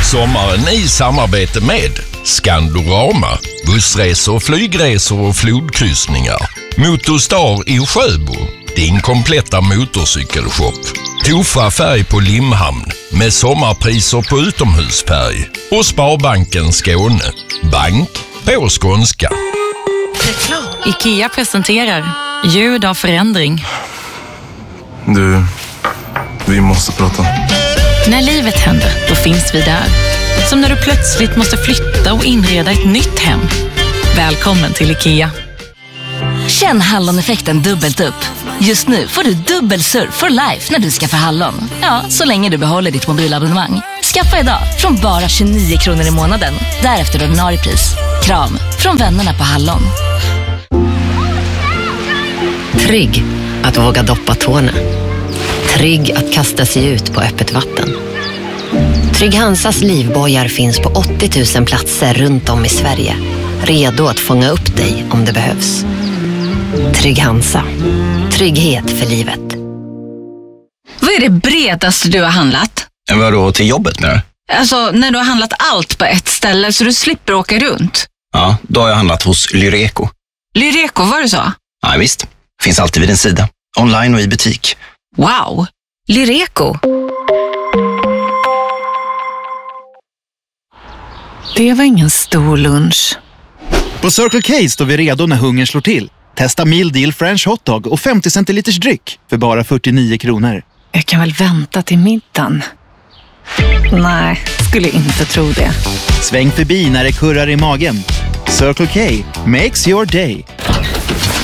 Sommaren i samarbete med Skandorama, bussresor, flygresor och flodkryssningar. Motorstar i Sjöbo, din kompletta motorcykelshop. Tofa färg på Limhamn med sommarpriser på utomhusfärg. Och Sparbanken Skåne, bank på skånska. IKEA presenterar ljud av förändring. Du, vi måste prata. När livet händer, då finns vi där. Som när du plötsligt måste flytta och inreda ett nytt hem. Välkommen till IKEA. Känn Hallon-effekten dubbelt upp. Just nu får du dubbel surf for life när du skaffar Hallon. Ja, så länge du behåller ditt mobilabonnemang. Skaffa idag från bara 29 kronor i månaden. Därefter ordinarie pris. Kram från vännerna på Hallon. Trygg att våga doppa tårna. Trygg att kasta sig ut på öppet vatten. Trygg Hansas livbojar finns på 80 000 platser runt om i Sverige. Redo att fånga upp dig om det behövs. Trygg Hansa. Trygghet för livet. Vad är det bredaste du har handlat? Vadå, till jobbet med det? Alltså, när du har handlat allt på ett ställe så du slipper åka runt. Ja, då har jag handlat hos Lyreco. Lyreco, var det så? Ja, visst. Finns alltid vid en sida. Online och i butik. Wow! Lyreco. Det var ingen stor lunch. På Circle K står vi redo när hungern slår till. Testa Meal Deal French Hotdog och 50 centiliters dryck för bara 49 kronor. Jag kan väl vänta till middagen. Nej, skulle inte tro det. Sväng förbi när det kurrar i magen. Circle K makes your day.